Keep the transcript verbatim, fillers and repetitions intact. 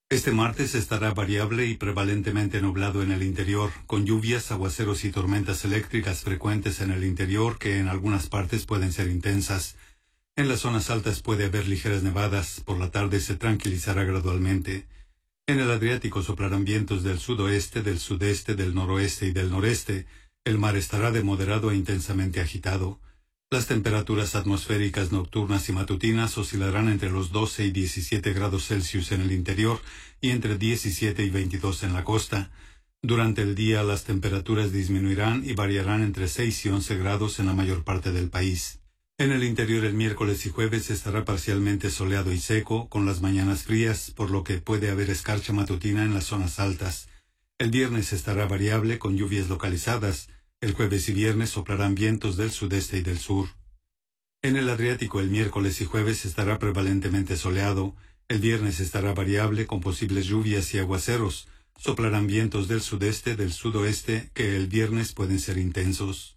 Este martes estará variable y prevalentemente nublado en el interior, con lluvias, aguaceros y tormentas eléctricas frecuentes en el interior que en algunas partes pueden ser intensas. En las zonas altas puede haber ligeras nevadas, por la tarde se tranquilizará gradualmente. En el Adriático soplarán vientos del sudoeste, del sudeste, del noroeste y del noreste. El mar estará de moderado a intensamente agitado. Las temperaturas atmosféricas nocturnas y matutinas oscilarán entre los doce y diecisiete grados Celsius en el interior y entre diecisiete y veintidós en la costa. Durante el día las temperaturas disminuirán y variarán entre seis y once grados en la mayor parte del país. En el interior el miércoles y jueves estará parcialmente soleado y seco, con las mañanas frías, por lo que puede haber escarcha matutina en las zonas altas. El viernes estará variable con lluvias localizadas. El jueves y viernes soplarán vientos del sudeste y del sur. En el Adriático el miércoles y jueves estará prevalentemente soleado. El viernes estará variable con posibles lluvias y aguaceros. Soplarán vientos del sudeste, del sudoeste, que el viernes pueden ser intensos.